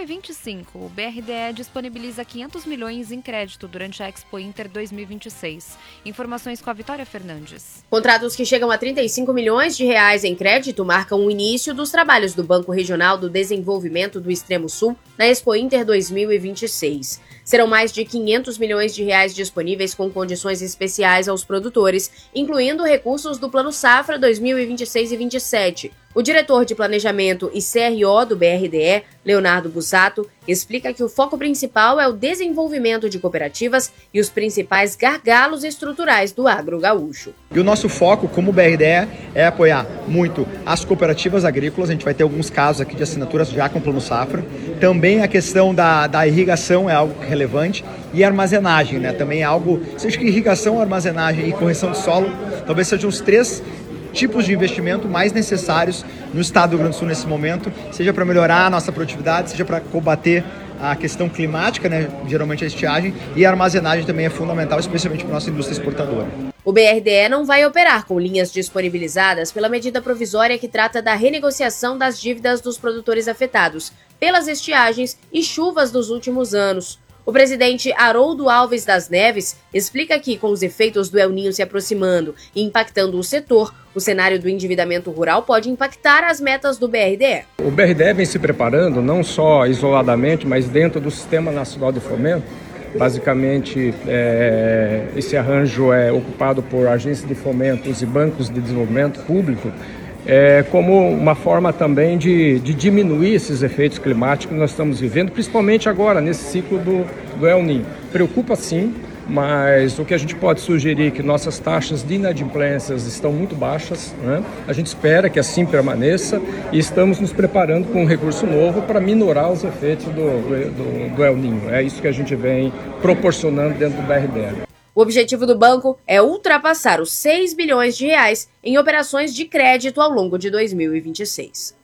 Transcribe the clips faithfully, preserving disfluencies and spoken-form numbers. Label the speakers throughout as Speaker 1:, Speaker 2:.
Speaker 1: e vinte e cinco, o B R D E disponibiliza quinhentos milhões em crédito durante a Expo Inter dois mil e vinte e seis. Informações com a Vitória Fernandes.
Speaker 2: Contratos que chegam a trinta e cinco milhões de reais em crédito marcam o início dos trabalhos do Banco Regional do Desenvolvimento do Extremo Sul na Expo Inter dois mil e vinte e seis. Serão mais de quinhentos milhões de reais disponíveis com condições especiais aos produtores, incluindo recursos do Plano Safra dois mil e vinte e seis e vinte e sete. O diretor de Planejamento e C R O do B R D E, Leonardo Bussato, explica que o foco principal é o desenvolvimento de cooperativas e os principais gargalos estruturais do agro gaúcho.
Speaker 3: E o nosso foco como B R D E é apoiar muito as cooperativas agrícolas. A gente vai ter alguns casos aqui de assinaturas já com o Plano Safra. Também a questão da, da irrigação é algo relevante e armazenagem, né? Também é algo, seja que irrigação, armazenagem e correção de solo, talvez sejam os três tipos de investimento mais necessários no estado do Rio Grande do Sul nesse momento, seja para melhorar a nossa produtividade, seja para combater a questão climática, né, geralmente a estiagem, e a armazenagem também é fundamental, especialmente para a nossa indústria exportadora.
Speaker 2: O B R D E não vai operar com linhas disponibilizadas pela medida provisória que trata da renegociação das dívidas dos produtores afetados pelas estiagens e chuvas dos últimos anos. O presidente Haroldo Alves das Neves explica que, com os efeitos do El Niño se aproximando e impactando o setor, o cenário do endividamento rural pode impactar as metas do B R D E.
Speaker 4: O B R D E vem se preparando, não só isoladamente, mas dentro do Sistema Nacional de Fomento. Basicamente, é, esse arranjo é ocupado por agências de fomentos e bancos de desenvolvimento público, É, como uma forma também de, de diminuir esses efeitos climáticos que nós estamos vivendo, principalmente agora, nesse ciclo do, do El Niño. Preocupa sim, mas o que a gente pode sugerir é que nossas taxas de inadimplências estão muito baixas, né? A gente espera que assim permaneça e estamos nos preparando com um recurso novo para minorar os efeitos do, do, do El Niño. É isso que a gente vem proporcionando dentro do B R D E.
Speaker 2: O objetivo do banco é ultrapassar os seis bilhões de reais em operações de crédito ao longo de dois mil e vinte e seis.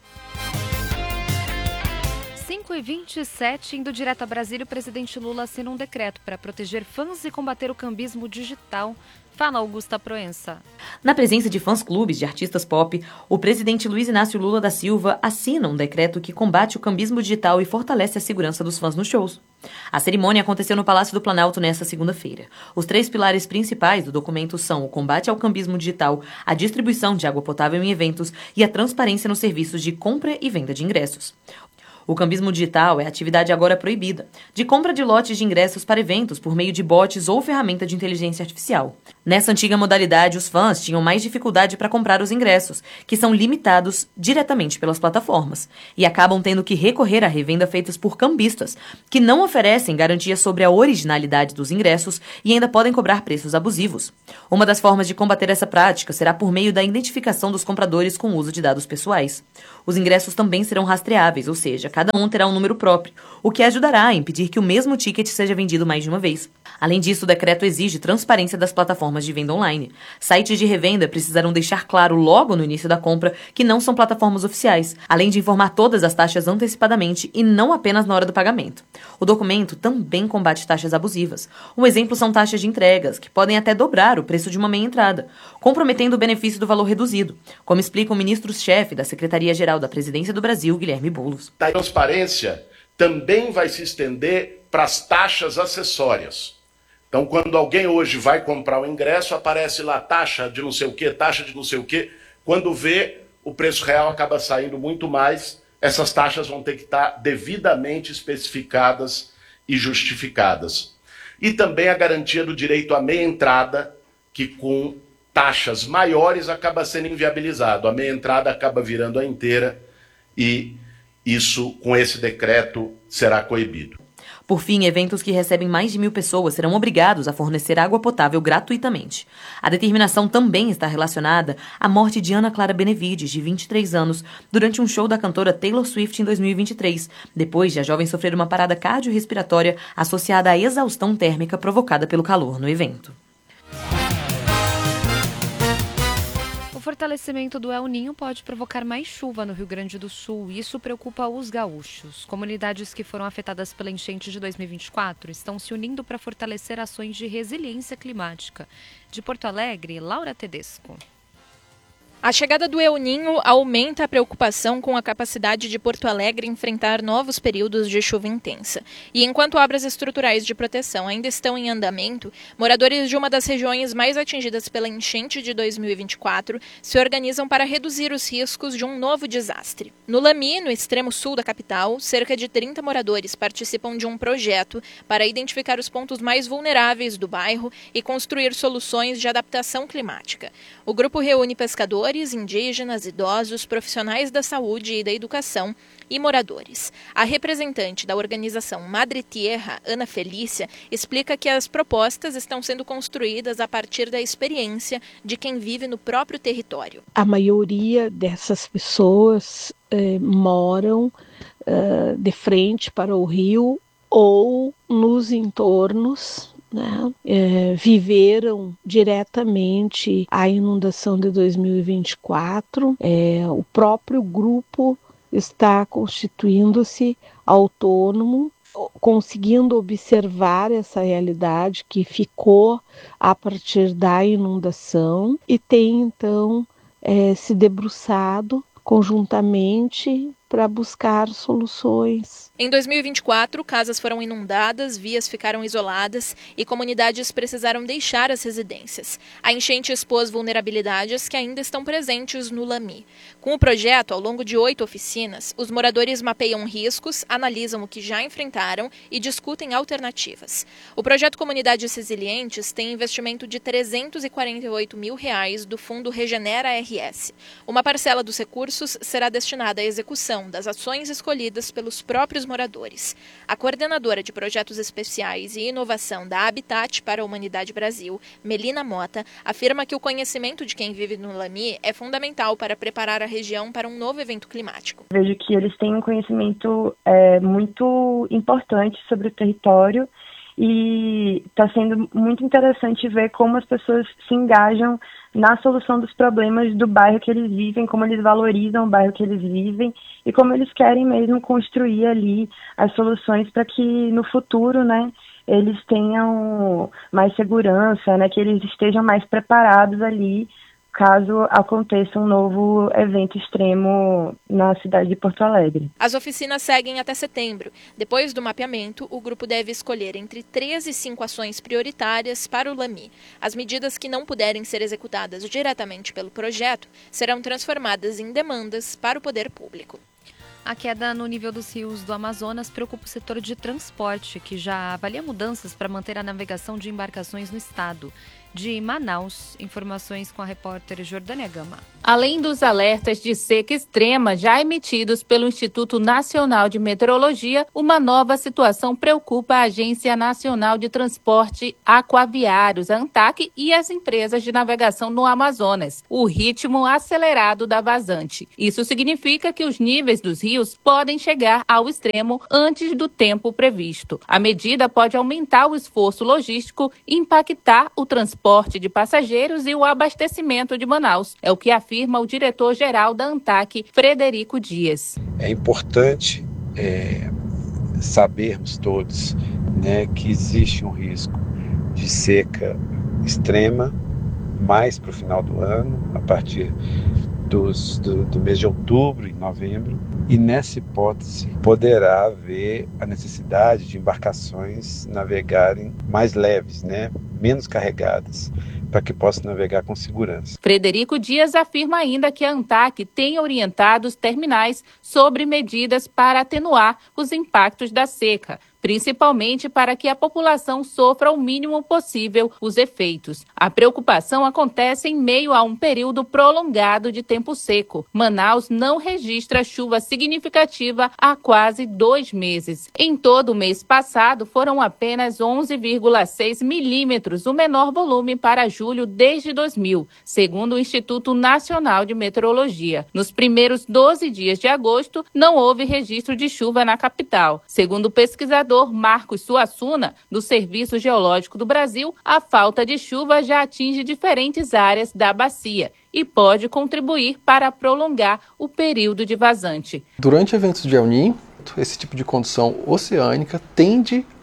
Speaker 1: cinco e vinte e sete, indo direto a Brasília, o presidente Lula assina um decreto para proteger fãs e combater o cambismo digital. Fala, Augusta Proença.
Speaker 5: Na presença de fãs-clubes de artistas pop, o presidente Luiz Inácio Lula da Silva assina um decreto que combate o cambismo digital e fortalece a segurança dos fãs nos shows. A cerimônia aconteceu no Palácio do Planalto nesta segunda-feira. Os três pilares principais do documento são o combate ao cambismo digital, a distribuição de água potável em eventos e a transparência nos serviços de compra e venda de ingressos. O cambismo digital é a atividade agora proibida, de compra de lotes de ingressos para eventos por meio de bots ou ferramenta de inteligência artificial. Nessa antiga modalidade, os fãs tinham mais dificuldade para comprar os ingressos, que são limitados diretamente pelas plataformas, e acabam tendo que recorrer à revenda feitas por cambistas, que não oferecem garantia sobre a originalidade dos ingressos e ainda podem cobrar preços abusivos. Uma das formas de combater essa prática será por meio da identificação dos compradores com o uso de dados pessoais. Os ingressos também serão rastreáveis, ou seja, cada um terá um número próprio, o que ajudará a impedir que o mesmo ticket seja vendido mais de uma vez. Além disso, o decreto exige transparência das plataformas de venda online. Sites de revenda precisarão deixar claro logo no início da compra que não são plataformas oficiais, além de informar todas as taxas antecipadamente e não apenas na hora do pagamento. O documento também combate taxas abusivas. Um exemplo são taxas de entregas, que podem até dobrar o preço de uma meia entrada, comprometendo o benefício do valor reduzido, como explica o ministro-chefe da Secretaria-Geral da Presidência do Brasil, Guilherme Boulos.
Speaker 6: A transparência também vai se estender para as taxas acessórias. Então, quando alguém hoje vai comprar o ingresso, aparece lá taxa de não sei o quê, taxa de não sei o quê. Quando vê, o preço real acaba saindo muito mais. Essas taxas vão ter que estar devidamente especificadas e justificadas. E também a garantia do direito à meia entrada, que com taxas maiores acaba sendo inviabilizado. A meia entrada acaba virando a inteira e isso, com esse decreto, será coibido.
Speaker 5: Por fim, eventos que recebem mais de mil pessoas serão obrigados a fornecer água potável gratuitamente. A determinação também está relacionada à morte de Ana Clara Benevides, de vinte e três anos, durante um show da cantora Taylor Swift em dois mil e vinte e três, depois de a jovem sofrer uma parada cardiorrespiratória associada à exaustão térmica provocada pelo calor no evento.
Speaker 1: O fortalecimento do El Niño pode provocar mais chuva no Rio Grande do Sul e isso preocupa os gaúchos. Comunidades que foram afetadas pela enchente de dois mil e vinte e quatro estão se unindo para fortalecer ações de resiliência climática. De Porto Alegre, Laura Tedesco.
Speaker 7: A chegada do El Niño aumenta a preocupação com a capacidade de Porto Alegre enfrentar novos períodos de chuva intensa. E enquanto obras estruturais de proteção ainda estão em andamento, moradores de uma das regiões mais atingidas pela enchente de dois mil e vinte e quatro se organizam para reduzir os riscos de um novo desastre. No Lamy, no extremo sul da capital, cerca de trinta moradores participam de um projeto para identificar os pontos mais vulneráveis do bairro e construir soluções de adaptação climática. O grupo reúne pescadores, indígenas, idosos, profissionais da saúde e da educação e moradores. A representante da organização Madre Tierra, Ana Felícia, explica que as propostas estão sendo construídas a partir da experiência de quem vive no próprio território.
Speaker 8: A maioria dessas pessoas eh, moram eh, de frente para o rio ou nos entornos. Né? É, viveram diretamente a inundação de dois mil e vinte e quatro. É, o próprio grupo está constituindo-se autônomo, conseguindo observar essa realidade que ficou a partir da inundação e tem então é, se debruçado conjuntamente para buscar soluções.
Speaker 7: Em dois mil e vinte e quatro, casas foram inundadas, vias ficaram isoladas e comunidades precisaram deixar as residências. A enchente expôs vulnerabilidades que ainda estão presentes no Lamy. Com o projeto, ao longo de oito oficinas, os moradores mapeiam riscos, analisam o que já enfrentaram e discutem alternativas. O projeto Comunidades Resilientes tem investimento de trezentos e quarenta e oito mil reais do Fundo Regenera R S. Uma parcela dos recursos será destinada à execução das ações escolhidas pelos próprios moradores. A coordenadora de projetos especiais e inovação da Habitat para a Humanidade Brasil, Melina Mota, afirma que o conhecimento de quem vive no Lamy é fundamental para preparar a região para um novo evento climático.
Speaker 9: Vejo que eles têm um conhecimento é, muito importante sobre o território e está sendo muito interessante ver como as pessoas se engajam na solução dos problemas do bairro que eles vivem, como eles valorizam o bairro que eles vivem e como eles querem mesmo construir ali as soluções para que no futuro, né, eles tenham mais segurança, né, que eles estejam mais preparados ali caso aconteça um novo evento extremo na cidade de Porto Alegre.
Speaker 7: As oficinas seguem até setembro. Depois do mapeamento, o grupo deve escolher entre três e cinco ações prioritárias para o Lamy. As medidas que não puderem ser executadas diretamente pelo projeto serão transformadas em demandas para o poder público.
Speaker 1: A queda no nível dos rios do Amazonas preocupa o setor de transporte, que já avalia mudanças para manter a navegação de embarcações no estado. De Manaus, informações com a repórter Jordânia Gama.
Speaker 10: Além dos alertas de seca extrema já emitidos pelo Instituto Nacional de Meteorologia, uma nova situação preocupa a Agência Nacional de Transporte Aquaviários, a ANTAQ, e as empresas de navegação no Amazonas: o ritmo acelerado da vazante. Isso significa que os níveis dos rios podem chegar ao extremo antes do tempo previsto. A medida pode aumentar o esforço logístico e impactar o transporte de passageiros e o abastecimento de Manaus. É o que afirma o diretor-geral da ANTAQ, Frederico Dias.
Speaker 11: É importante é, sabermos todos, né, que existe um risco de seca extrema mais para o final do ano, a partir dos, do, do mês de outubro e novembro, e nessa hipótese poderá haver a necessidade de embarcações navegarem mais leves, né, menos carregadas, para que possam navegar com segurança.
Speaker 10: Frederico Dias afirma ainda que a ANTAQ tem orientado os terminais sobre medidas para atenuar os impactos da seca, principalmente para que a população sofra o mínimo possível os efeitos. A preocupação acontece em meio a um período prolongado de tempo seco. Manaus não registra chuva significativa há quase dois meses. Em todo o mês passado, foram apenas onze vírgula seis milímetros, o menor volume para julho desde dois mil, segundo o Instituto Nacional de Meteorologia. Nos primeiros doze dias de agosto, não houve registro de chuva na capital. Segundo o pesquisador Marcos Suassuna, do Serviço Geológico do Brasil, a falta de chuva já atinge diferentes áreas da bacia e pode contribuir para prolongar o período de vazante.
Speaker 12: Durante eventos de El Niño, esse tipo de condição oceânica tende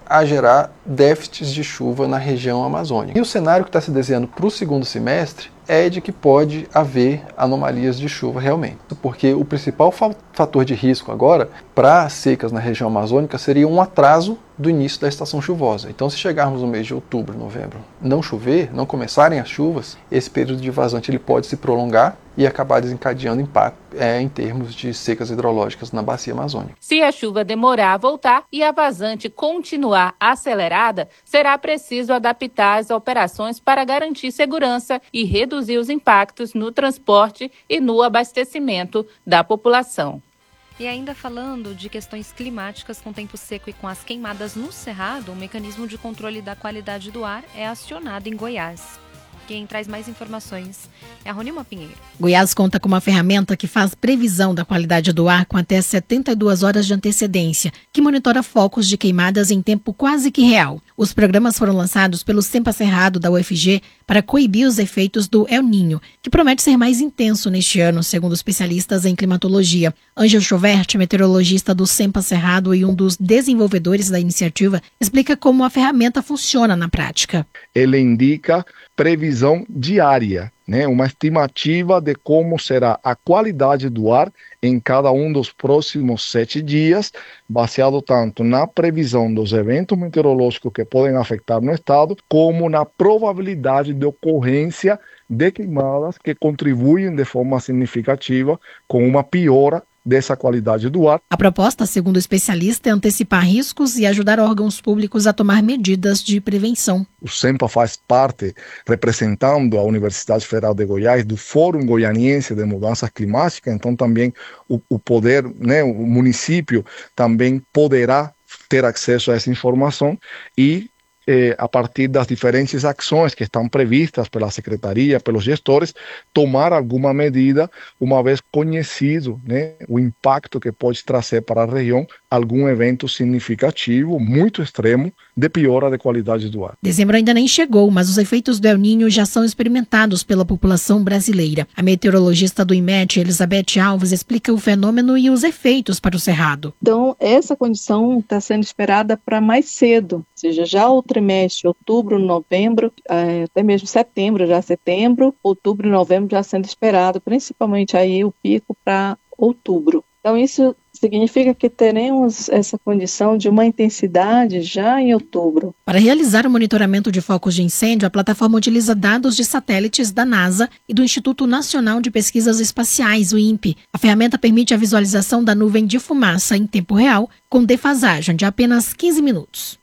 Speaker 12: a gerar déficits de chuva na região amazônica. E o cenário que está se desenhando para o segundo semestre é de que pode haver anomalias de chuva realmente, porque o principal fator de risco agora para secas na região amazônica seria um atraso do início da estação chuvosa. Então, se chegarmos no mês de outubro, novembro, não chover, não começarem as chuvas, esse período de vazante ele pode se prolongar e acabar desencadeando impacto é, em termos de secas hidrológicas na bacia amazônica.
Speaker 10: Se a chuva demorar a voltar e a vazante continuar acelerada, será preciso adaptar as operações para garantir segurança e reduzir os impactos no transporte e no abastecimento da população.
Speaker 1: E ainda falando de questões climáticas com tempo seco e com as queimadas no Cerrado, o mecanismo de controle da qualidade do ar é acionado em Goiás. Quem traz mais informações é a Ronilma Pinheiro.
Speaker 13: Goiás conta com uma ferramenta que faz previsão da qualidade do ar com até setenta e duas horas de antecedência, que monitora focos de queimadas em tempo quase que real. Os programas foram lançados pelo SEMPA Cerrado da U F G para coibir os efeitos do El Niño, que promete ser mais intenso neste ano, segundo especialistas em climatologia. Ângelo Chauvert, meteorologista do SEMPA Cerrado e um dos desenvolvedores da iniciativa, explica como a ferramenta funciona na prática.
Speaker 14: Ele indica previsão diária, né? Uma estimativa de como será a qualidade do ar em cada um dos próximos sete dias, baseado tanto na previsão dos eventos meteorológicos que podem afetar no estado, como na probabilidade de ocorrência de queimadas que contribuem de forma significativa com uma piora dessa qualidade do ar.
Speaker 13: A proposta, segundo o especialista, é antecipar riscos e ajudar órgãos públicos a tomar medidas de prevenção.
Speaker 14: O SEMPA faz parte, representando a Universidade Federal de Goiás, do Fórum Goianiense de Mudanças Climáticas, então também o, o poder, né, o município também poderá ter acesso a essa informação e Eh, a partir das diferentes ações que estão previstas pela Secretaria, pelos gestores, tomar alguma medida, uma vez conhecido, né, o impacto que pode trazer para a região algum evento significativo, muito extremo, de piora de qualidade do ar.
Speaker 13: Dezembro ainda nem chegou, mas os efeitos do El Niño já são experimentados pela população brasileira. A meteorologista do IMET, Elizabeth Alves, explica o fenômeno e os efeitos para o Cerrado.
Speaker 15: Então, essa condição está sendo esperada para mais cedo, ou seja, já o trimestre, outubro, novembro, até mesmo setembro, já setembro, outubro e novembro já sendo esperado, principalmente aí o pico para outubro. Então isso significa que teremos essa condição de uma intensidade já em outubro.
Speaker 13: Para realizar o monitoramento de focos de incêndio, a plataforma utiliza dados de satélites da NASA e do Instituto Nacional de Pesquisas Espaciais, o INPE. A ferramenta permite a visualização da nuvem de fumaça em tempo real, com defasagem de apenas quinze minutos.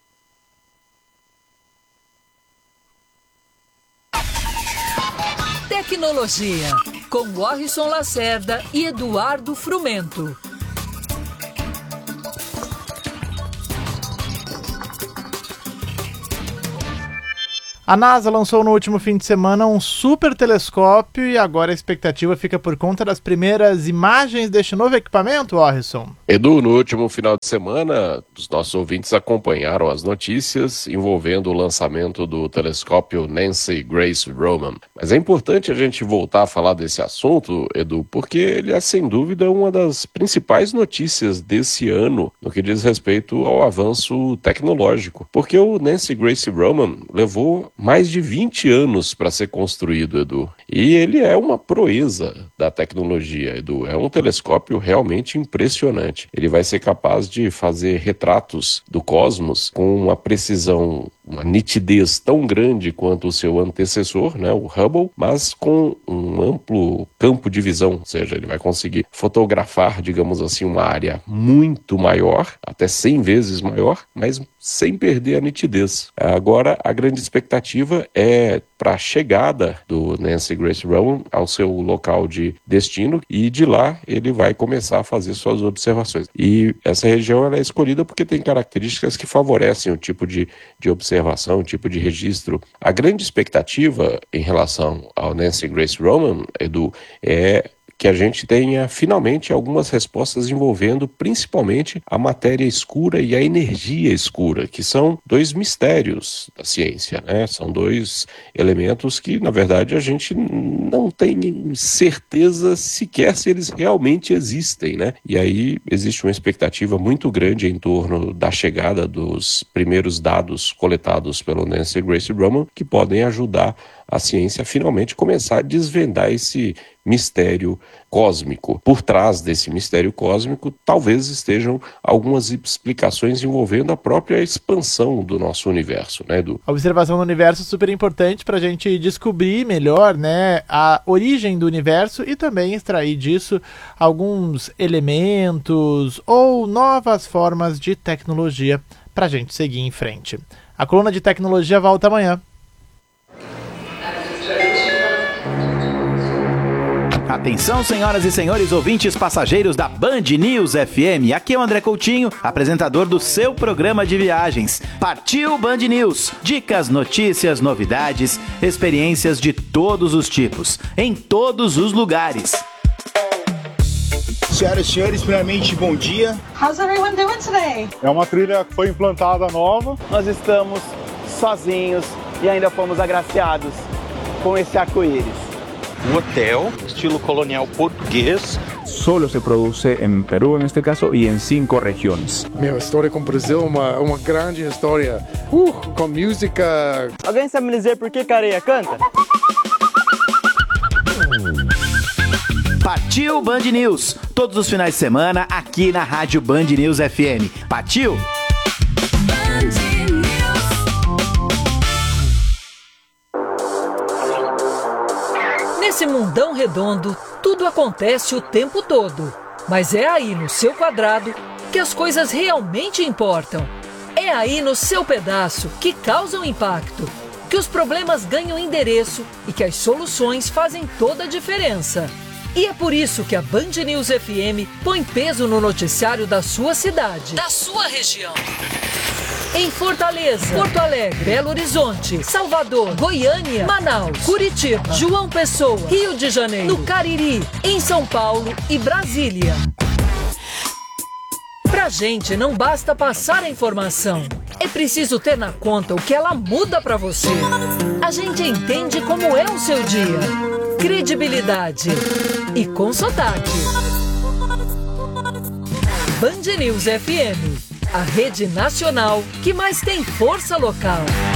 Speaker 16: Tecnologia, com Warrison Lacerda e Eduardo Frumento.
Speaker 17: A NASA lançou no último fim de semana um super telescópio e agora a expectativa fica por conta das primeiras imagens deste novo equipamento, Warrison.
Speaker 18: Edu, no último final de semana, os nossos ouvintes acompanharam as notícias envolvendo o lançamento do telescópio Nancy Grace Roman. Mas é importante a gente voltar a falar desse assunto, Edu, porque ele é sem dúvida uma das principais notícias desse ano no que diz respeito ao avanço tecnológico. Porque o Nancy Grace Roman levou mais de vinte anos para ser construído, Edu. E ele é uma proeza da tecnologia, Edu. É um telescópio realmente impressionante. Ele vai ser capaz de fazer retratos do cosmos com uma precisão, uma nitidez tão grande quanto o seu antecessor, né, o Hubble, mas com um amplo campo de visão, ou seja, ele vai conseguir fotografar, digamos assim, uma área muito maior, até cem vezes maior, mas sem perder a nitidez. Agora, a grande expectativa é para a chegada do Nancy Grace Roman ao seu local de destino e de lá ele vai começar a fazer suas observações. E essa região ela é escolhida porque tem características que favorecem o tipo de, de observação, o tipo de registro. A grande expectativa em relação ao Nancy Grace Roman, Edu, é que a gente tenha finalmente algumas respostas envolvendo principalmente a matéria escura e a energia escura, que são dois mistérios da ciência, né? São dois elementos que, na verdade, a gente não tem certeza sequer se eles realmente existem, né? E aí existe uma expectativa muito grande em torno da chegada dos primeiros dados coletados pelo Nancy Grace Roman, que podem ajudar a ciência a finalmente começar a desvendar esse mistério cósmico. Por trás desse mistério cósmico, talvez estejam algumas explicações envolvendo a própria expansão do nosso universo, né, Edu?
Speaker 17: A observação do universo é super importante para a gente descobrir melhor, né, a origem do universo e também extrair disso alguns elementos ou novas formas de tecnologia para a gente seguir em frente. A coluna de tecnologia volta amanhã.
Speaker 19: Atenção, senhoras e senhores ouvintes passageiros da Band News F M. Aqui é o André Coutinho, apresentador do seu programa de viagens. Partiu Band News. Dicas, notícias, novidades, experiências de todos os tipos, em todos os lugares.
Speaker 20: Senhoras e senhores, primeiramente, bom dia.
Speaker 21: How's everyone doing today?
Speaker 22: É uma trilha que foi implantada nova.
Speaker 23: Nós estamos sozinhos e ainda fomos agraciados com esse arco-íris.
Speaker 24: Um hotel, estilo colonial português.
Speaker 25: Solo se produce em Peru, neste caso, e em cinco regiões.
Speaker 26: Minha história com o Brasil é uma, uma grande história, uh, com música.
Speaker 23: Alguém sabe me dizer por que Careia canta?
Speaker 19: Partiu Band News, todos os finais de semana aqui na Rádio Band News F M. Partiu!
Speaker 16: Nesse mundão redondo, tudo acontece o tempo todo. Mas é aí no seu quadrado que as coisas realmente importam. É aí no seu pedaço que causam impacto, que os problemas ganham endereço e que as soluções fazem toda a diferença. E é por isso que a Band News F M põe peso no noticiário da sua cidade, da sua região. Em Fortaleza, Porto Alegre, Belo Horizonte, Salvador, Goiânia, Manaus, Curitiba, João Pessoa, Rio de Janeiro, no Cariri, em São Paulo e Brasília. Pra gente não basta passar a informação, é preciso ter na conta o que ela muda pra você. A gente entende como é o seu dia. Credibilidade e com sotaque. Band News F M, a rede nacional que mais tem força local.